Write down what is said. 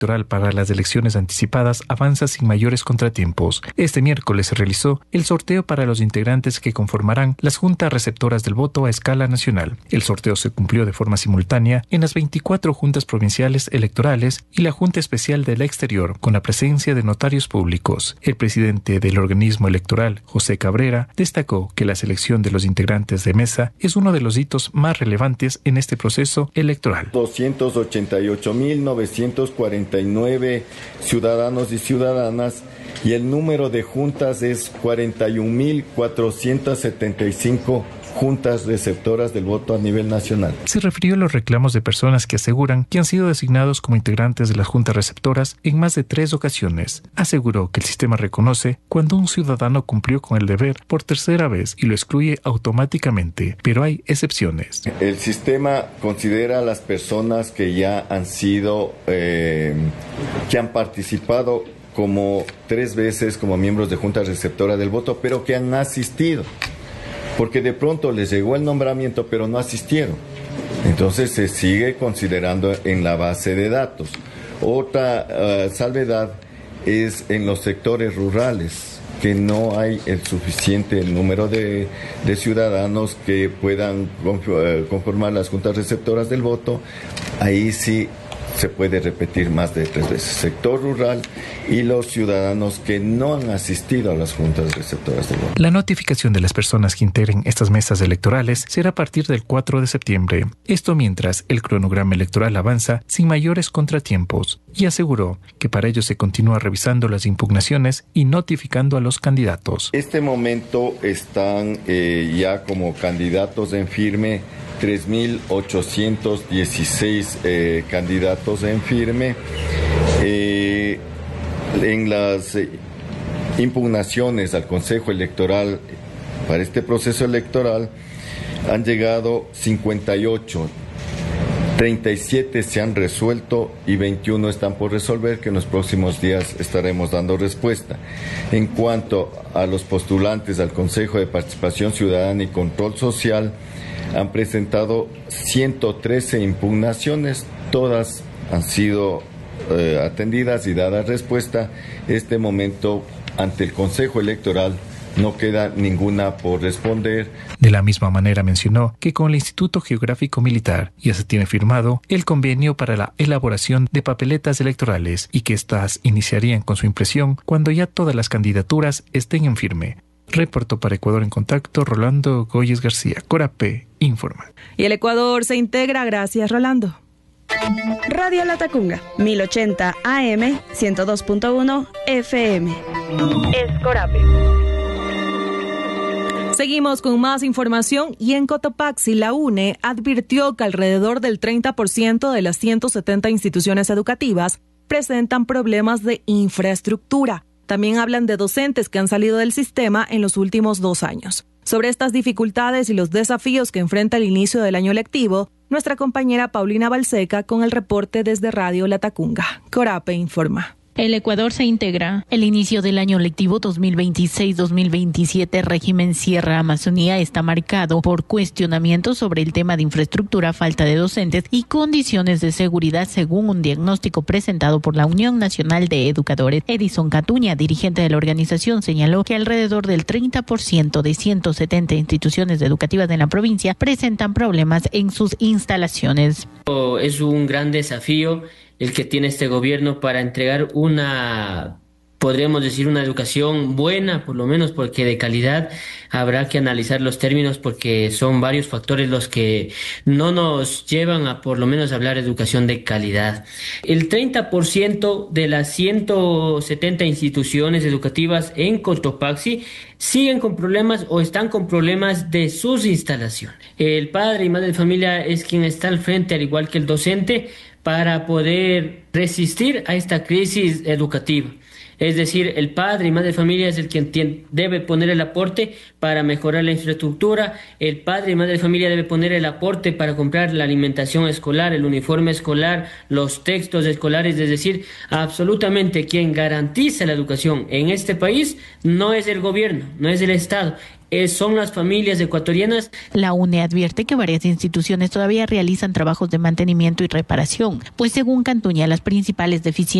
electoral para las elecciones anticipadas avanza sin mayores contratiempos. Este miércoles se realizó el sorteo para los integrantes que conformarán las juntas receptoras del voto a escala nacional. El sorteo se cumplió de forma simultánea en las 24 juntas provinciales electorales y la Junta Especial del Exterior, con la presencia de notarios públicos. El presidente del organismo electoral, José Cabrera, destacó que la selección de los integrantes de mesa es uno de los hitos más relevantes en este proceso electoral. 288.949 ciudadanos y ciudadanas y el número de juntas es 41.475 juntas receptoras del voto a nivel nacional. Se refirió a los reclamos de personas que aseguran que han sido designados como integrantes de las juntas receptoras en más de 3 ocasiones. Aseguró que el sistema reconoce cuando un ciudadano cumplió con el deber por tercera vez y lo excluye automáticamente, pero hay excepciones. El sistema considera a las personas que ya han sido, que han participado como 3 veces como miembros de junta receptora del voto, pero que han asistido. Porque de pronto les llegó el nombramiento, pero no asistieron. Entonces se sigue considerando en la base de datos. Otra salvedad es en los sectores rurales, que no hay el suficiente número de ciudadanos que puedan conformar las juntas receptoras del voto. Ahí sí se puede repetir más de 3 veces. Sector rural y los ciudadanos que no han asistido a las juntas receptoras del voto. La notificación de las personas que integren estas mesas electorales será a partir del 4 de septiembre. Esto mientras el cronograma electoral avanza sin mayores contratiempos, y aseguró que para ello se continúa revisando las impugnaciones y notificando a los candidatos. Este momento están ya como candidatos en firme 3.816 candidatos en firme. En las impugnaciones al Consejo Electoral para este proceso electoral han llegado 58, 37 se han resuelto y 21 están por resolver, que en los próximos días estaremos dando respuesta. En cuanto a los postulantes al Consejo de Participación Ciudadana y Control Social, han presentado 113 impugnaciones, todas han sido atendidas y dada respuesta. Este momento, ante el Consejo Electoral, no queda ninguna por responder. De la misma manera mencionó que con el Instituto Geográfico Militar ya se tiene firmado el convenio para la elaboración de papeletas electorales y que éstas iniciarían con su impresión cuando ya todas las candidaturas estén en firme. Reportó para Ecuador en Contacto Rolando Goyes García. Corape informa. Y el Ecuador se integra. Gracias, Rolando. Radio Latacunga, 1080 AM, 102.1 FM. Es Corape. Seguimos con más información y en Cotopaxi la UNE advirtió que alrededor del 30% de las 170 instituciones educativas presentan problemas de infraestructura. También hablan de docentes que han salido del sistema en los últimos 2 años. Sobre estas dificultades y los desafíos que enfrenta el inicio del año lectivo, nuestra compañera Paulina Balseca con el reporte desde Radio Latacunga. Corape informa. El Ecuador se integra. El inicio del año lectivo 2026-2027 régimen Sierra Amazonía está marcado por cuestionamientos sobre el tema de infraestructura, falta de docentes y condiciones de seguridad, según un diagnóstico presentado por la Unión Nacional de Educadores. Edison Catuña, dirigente de la organización, señaló que alrededor del 30% de 170 instituciones educativas de la provincia presentan problemas en sus instalaciones. Es un gran desafío el que tiene este gobierno para entregar podríamos decir, una educación buena, por lo menos, porque de calidad. Habrá que analizar los términos porque son varios factores los que no nos llevan a por lo menos hablar de educación de calidad. El 30% de las 170 instituciones educativas en Cotopaxi siguen con problemas o están con problemas de sus instalaciones. El padre y madre de familia es quien está al frente, al igual que el docente, para poder resistir a esta crisis educativa. Es decir, el padre y madre de familia es el quien debe poner el aporte para mejorar la infraestructura, el padre y madre de familia debe poner el aporte para comprar la alimentación escolar, el uniforme escolar, los textos escolares, es decir, absolutamente quien garantiza la educación en este país no es el gobierno, no es el Estado. Son las familias ecuatorianas. La UNE advierte que varias instituciones todavía realizan trabajos de mantenimiento y reparación, pues según Cantuña, las principales deficiencias